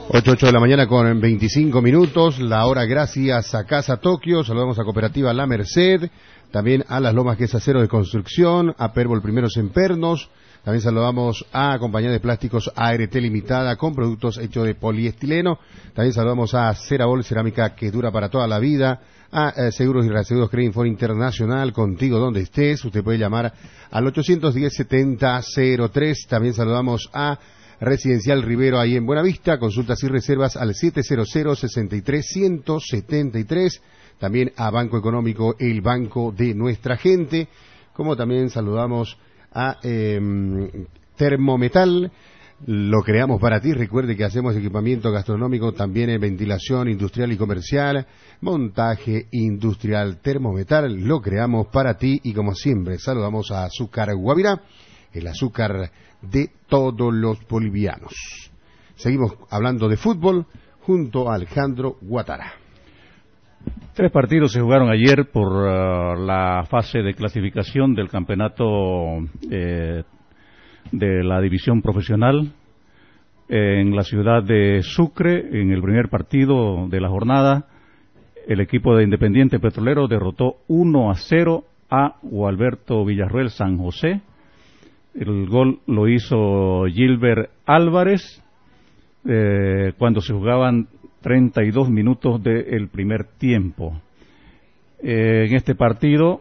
8 de la mañana con 25 minutos, la hora gracias a Casa Tokio, saludamos a Cooperativa La Merced, también a Las Lomas que es acero de construcción, a Perbol Primeros en Pernos, también saludamos a Compañía de Plásticos ART Limitada con productos hechos de poliestileno, también saludamos a Cerabol, cerámica que dura para toda la vida, a Seguros y Reaseguros Credit for Internacional, contigo donde estés, usted puede llamar al 810-7003, también saludamos a Residencial Rivero ahí en Buenavista, consultas y reservas al 700-63-173, también a Banco Económico, el banco de nuestra gente, como también saludamos a Termometal, lo creamos para ti, recuerde que hacemos equipamiento gastronómico, también en ventilación industrial y comercial, montaje industrial. Termometal, lo creamos para ti y como siempre saludamos a Azúcar Guavirá, el azúcar de todos los bolivianos. Seguimos hablando de fútbol junto a Alejandro Guatara. 3 partidos se jugaron ayer por la fase de clasificación del campeonato de la división profesional en la ciudad de Sucre. En el primer partido de la jornada, el equipo de Independiente Petrolero derrotó 1-0 a Gualberto Villarroel San José. El gol lo hizo Gilbert Álvarez cuando se jugaban 32 minutos del primer tiempo. En este partido,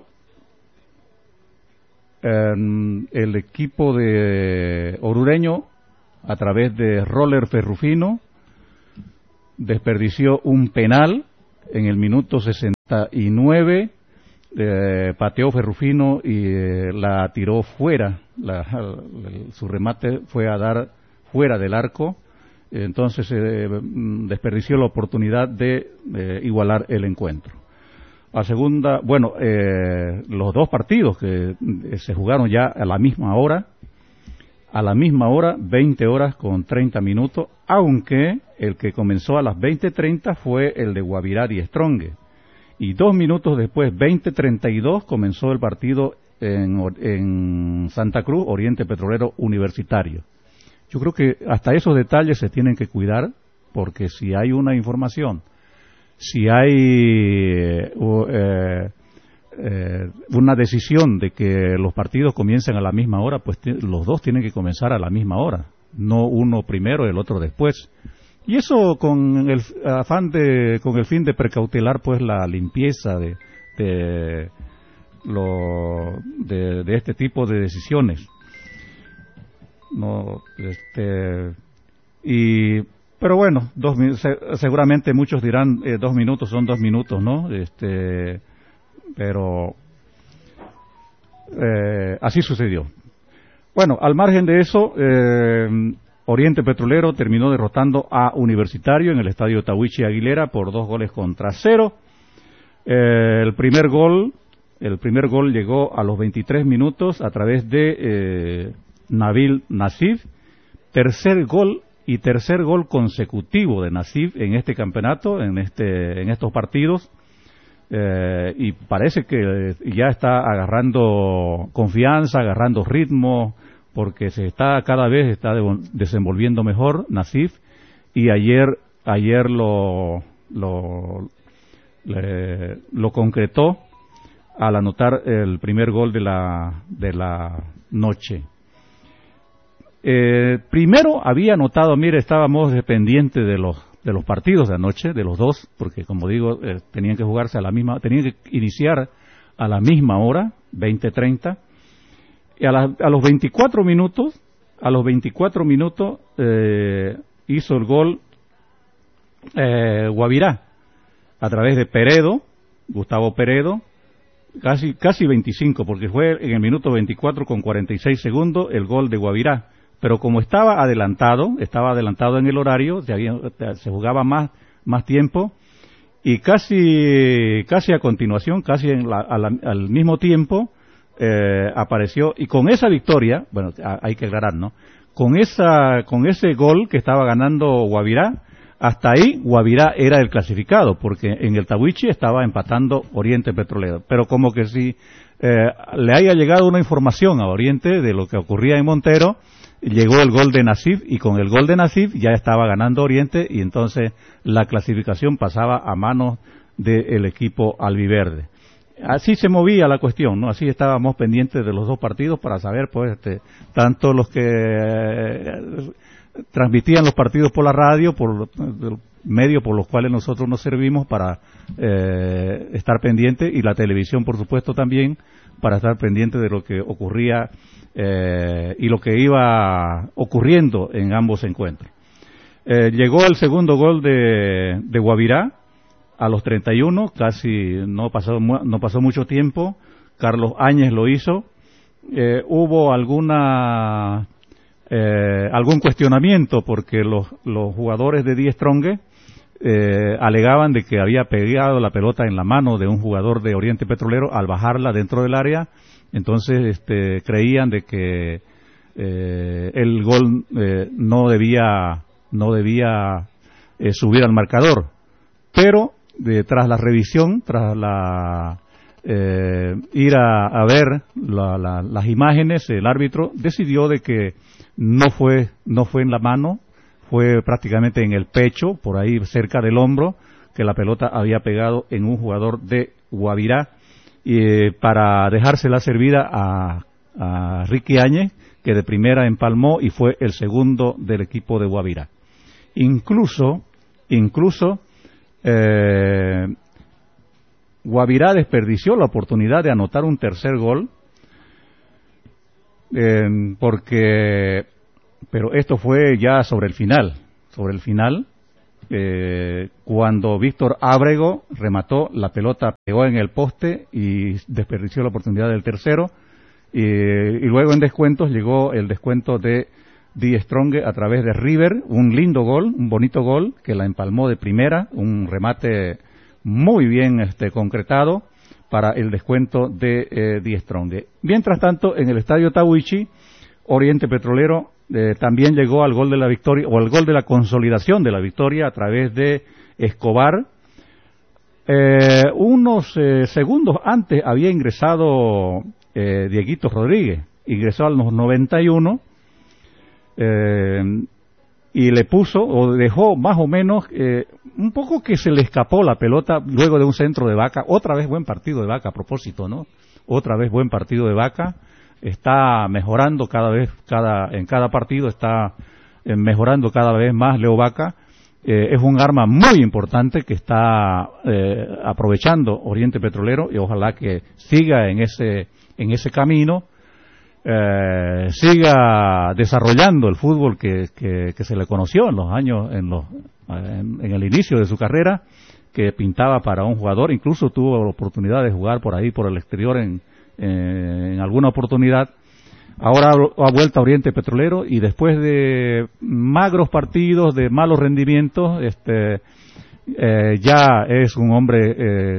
el equipo de Orureño, a través de Roller Ferrufino, desperdició un penal en el minuto 69. Pateó Ferrufino y la tiró fuera, su remate fue a dar fuera del arco, entonces desperdició la oportunidad de igualar el encuentro. A segunda, los 2 partidos que se jugaron ya a la misma hora, 20 horas con 30 minutos, aunque el que comenzó a las 20:30 fue el de Guavirá y Estrongue. Y 2 minutos después, 20:32, comenzó el partido en Santa Cruz, Oriente Petrolero Universitario. Yo creo que hasta esos detalles se tienen que cuidar, porque si hay una información, si hay una decisión de que los partidos comiencen a la misma hora, pues los 2 tienen que comenzar a la misma hora, no uno primero y el otro después. Y eso con el con el fin de precautelar pues la limpieza de este tipo de decisiones. Pero bueno, seguramente muchos dirán 2 minutos son 2 minutos, ¿no? Pero así sucedió. Bueno, al margen de eso, Oriente Petrolero terminó derrotando a Universitario en el estadio Tahuichi Aguilera por 2-0. El primer gol llegó a los 23 minutos a través de Nabil Nasif. Tercer gol consecutivo de Nasif en este campeonato, en estos partidos. Y parece que ya está agarrando confianza, agarrando ritmo, porque cada vez está desenvolviendo mejor Nasif, y ayer lo concretó al anotar el primer gol de la noche. Primero había anotado, estábamos dependientes de los partidos de anoche, de los 2, porque como digo, tenían que iniciar a la misma hora, 20:30. Y a los 24 minutos hizo el gol Guavirá a través de Gustavo Peredo, casi 25, porque fue en el minuto 24 con 46 segundos el gol de Guavirá. Pero como estaba adelantado en el horario, se jugaba más tiempo, y casi a continuación, al mismo tiempo, apareció, y con esa victoria, hay que aclarar, ¿no? Con ese gol que estaba ganando Guavirá, hasta ahí Guavirá era el clasificado, porque en el Tahuichi estaba empatando Oriente Petrolero. Pero como que si le haya llegado una información a Oriente de lo que ocurría en Montero, llegó el gol de Nasif, y con el gol de Nasif ya estaba ganando Oriente, y entonces la clasificación pasaba a manos del equipo albiverde. Así se movía la cuestión, ¿no? Así estábamos pendientes de los dos partidos para saber, pues, tanto los que transmitían los partidos por la radio, por los medios por los cuales nosotros nos servimos para estar pendientes, y la televisión, por supuesto, también, para estar pendiente de lo que ocurría y lo que iba ocurriendo en ambos encuentros. Llegó el segundo gol de Guavirá a los 31, casi no pasó mucho tiempo. Carlos Áñez lo hizo. Hubo algún cuestionamiento porque los jugadores de Die Stronge alegaban de que había pegado la pelota en la mano de un jugador de Oriente Petrolero al bajarla dentro del área. Entonces creían de que el gol no debía subir al marcador, pero tras la revisión, tras ir a ver las imágenes, el árbitro decidió de que no fue en la mano, fue prácticamente en el pecho, por ahí cerca del hombro, que la pelota había pegado en un jugador de Guavirá, para dejársela servida a Ricky Áñez, que de primera empalmó y fue el segundo del equipo de Guavirá. Incluso Guavirá desperdició la oportunidad de anotar un tercer gol, pero esto fue ya sobre el final, cuando Víctor Ábrego remató, la pelota pegó en el poste y desperdició la oportunidad del tercero, y luego en descuentos llegó el descuento de Die Stronge a través de River, un lindo gol, un bonito gol que la empalmó de primera, un remate muy bien concretado para el descuento de Die Stronge. Mientras tanto, en el estadio Tahuichi, Oriente Petrolero también llegó al gol de la victoria, o al gol de la consolidación de la victoria a través de Escobar. Unos segundos antes había ingresado Dieguito Rodríguez, ingresó a los 91, y le puso, o dejó más o menos, un poco que se le escapó la pelota luego de un centro de Vaca. Otra vez buen partido de Vaca, a propósito, ¿no? Otra vez buen partido de Vaca. Está mejorando en cada partido está mejorando cada vez más Leo Vaca. Es un arma muy importante que está aprovechando Oriente Petrolero, y ojalá que siga en ese camino, siga desarrollando el fútbol que se le conoció en los años, en el inicio de su carrera, que pintaba para un jugador. Incluso tuvo la oportunidad de jugar por ahí, por el exterior, en alguna oportunidad. Ahora ha vuelto a Oriente Petrolero, y después de magros partidos, de malos rendimientos, ya es un hombre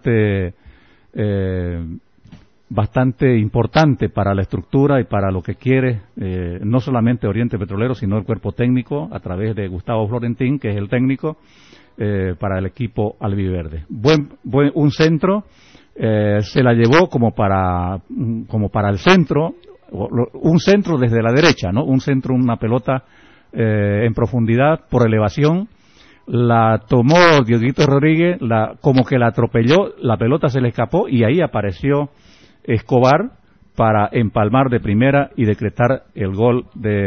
bastante importante para la estructura y para lo que quiere, no solamente Oriente Petrolero, sino el cuerpo técnico, a través de Gustavo Florentín, que es el técnico para el equipo albiverde. Un centro, se la llevó como para el centro, un centro desde la derecha, ¿no? Un centro, una pelota en profundidad, por elevación, la tomó Dieguito Rodríguez, como que la atropelló, la pelota se le escapó, y ahí apareció Escobar para empalmar de primera y decretar el gol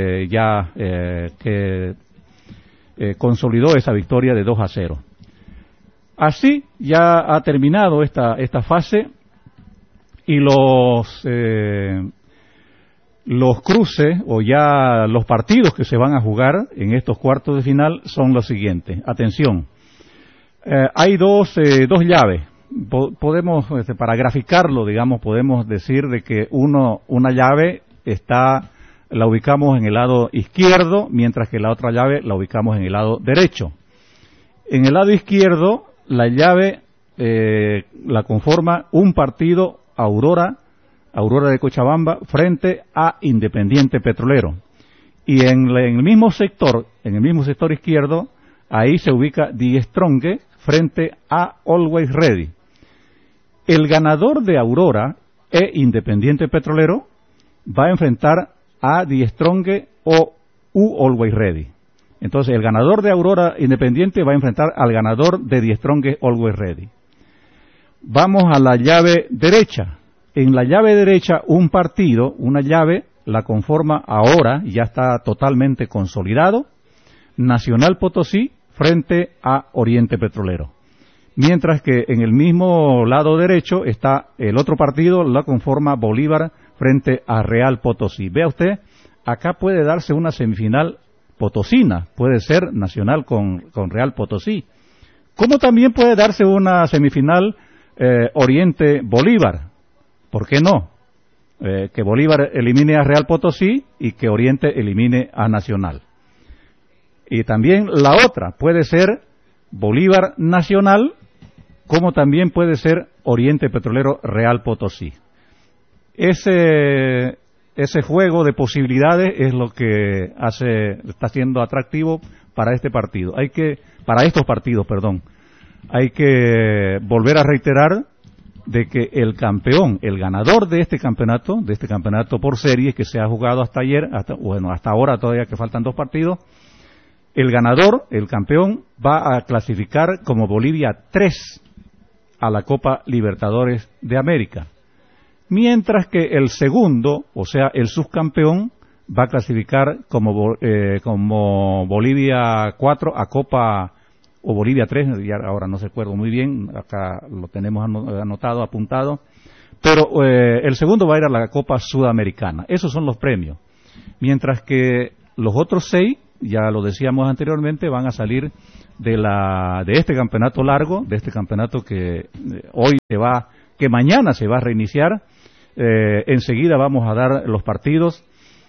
que consolidó esa victoria de 2-0. Así ya ha terminado esta fase, y los cruces, o ya los partidos que se van a jugar en estos cuartos de final, son los siguientes. Atención, hay dos llaves. Podemos, para graficarlo, digamos, podemos decir de que una llave la ubicamos en el lado izquierdo, mientras que la otra llave la ubicamos en el lado derecho. En el lado izquierdo, la llave la conforma un partido Aurora de Cochabamba frente a Independiente Petrolero. Y en el mismo sector izquierdo, Ahí se ubica Die Strong frente a Always Ready. El ganador de Aurora e Independiente Petrolero va a enfrentar a Die Strong o Always Ready. Entonces, el ganador de Aurora Independiente va a enfrentar al ganador de Die Strong Always Ready. Vamos a la llave derecha. En la llave derecha, un partido, una llave, la conforma ahora, ya está totalmente consolidado, Nacional Potosí frente a Oriente Petrolero. Mientras que en el mismo lado derecho está el otro partido, la conforma Bolívar frente a Real Potosí. Vea usted, acá puede darse una semifinal potosina, puede ser Nacional con Real Potosí. Como también puede darse una semifinal Oriente Bolívar. ¿Por qué no? Que Bolívar elimine a Real Potosí y que Oriente elimine a Nacional. Y también la otra puede ser Bolívar Nacional, como también puede ser Oriente Petrolero Real Potosí. Ese juego de posibilidades es lo que está siendo atractivo para este partido. Para estos partidos, perdón. Hay que volver a reiterar de que el campeón, el ganador de este campeonato por series que se ha jugado hasta ayer, hasta ahora todavía que faltan 2 partidos, el ganador, el campeón, va a clasificar como Bolivia 3 a la Copa Libertadores de América. Mientras que el segundo, o sea, el subcampeón, va a clasificar como Bolivia 4 a Copa, o Bolivia 3, ya ahora no se acuerdo muy bien, acá lo tenemos anotado, apuntado, pero el segundo va a ir a la Copa Sudamericana. Esos son los premios. Mientras que los otros 6, ya lo decíamos anteriormente, van a salir de este campeonato largo, de este campeonato que que mañana se va a reiniciar. Enseguida vamos a dar los partidos,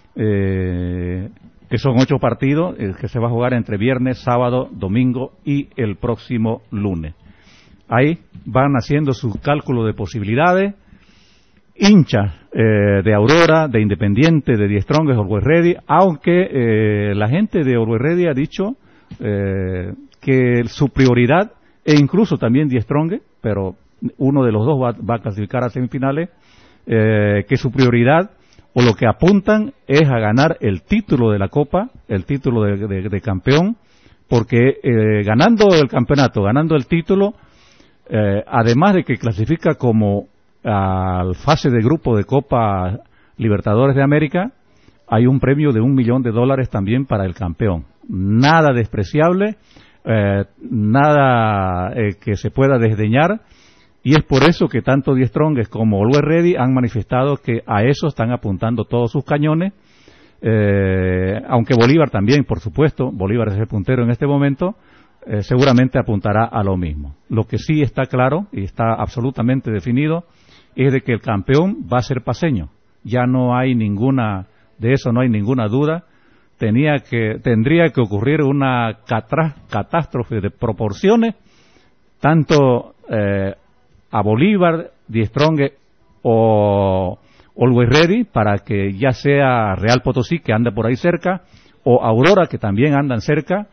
que son 8 partidos, que se va a jugar entre viernes, sábado, domingo y el próximo lunes. Ahí van haciendo su cálculo de posibilidades. Hinchas de Aurora, de Independiente, de Die Strong, Always Ready, aunque la gente de Always Ready ha dicho que su prioridad, e incluso también Die Strong, pero uno de los dos va a clasificar a semifinales, que su prioridad o lo que apuntan es a ganar el título de la Copa, el título de campeón, porque ganando el campeonato, ganando el título, además de que clasifica como al fase de grupo de Copa Libertadores de América, hay un premio de $1 millón también para el campeón. Nada despreciable, nada que se pueda desdeñar, y es por eso que tanto Die Strong como Always Ready han manifestado que a eso están apuntando todos sus cañones, aunque Bolívar también, por supuesto, Bolívar es el puntero en este momento, seguramente apuntará a lo mismo. Lo que sí está claro y está absolutamente definido es de que el campeón va a ser paceño. Ya no hay ninguna, de eso no hay ninguna duda. Tendría que ocurrir una catástrofe de proporciones, tanto a Bolívar, Die Strong o Always Ready, para que ya sea Real Potosí, que anda por ahí cerca, o Aurora, que también andan cerca,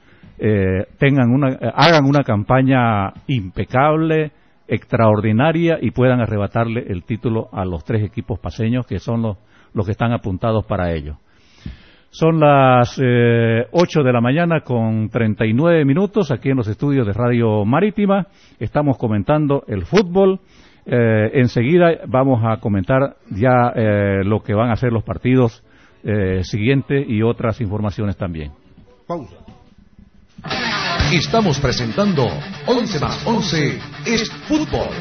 hagan una campaña impecable, extraordinaria, y puedan arrebatarle el título a los 3 equipos paceños, que son los que están apuntados para ello. Son las 8 de la mañana con 39 minutos aquí en los estudios de Radio Marítima. Estamos comentando el fútbol. Enseguida vamos a comentar ya lo que van a ser los partidos siguientes y otras informaciones también. Pausa. Estamos presentando 11 más 11 es fútbol.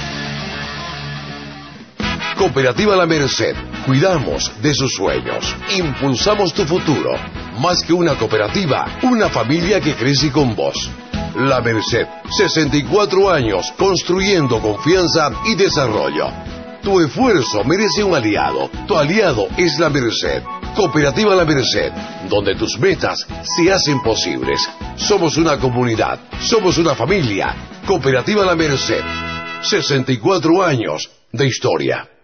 Cooperativa La Merced. Cuidamos de sus sueños. Impulsamos tu futuro. Más que una cooperativa, una familia que crece con vos. La Merced. 64 años construyendo confianza y desarrollo. Tu esfuerzo merece un aliado. Tu aliado es La Merced. Cooperativa La Merced, donde tus metas se hacen posibles. Somos una comunidad, somos una familia. Cooperativa La Merced, 64 años de historia.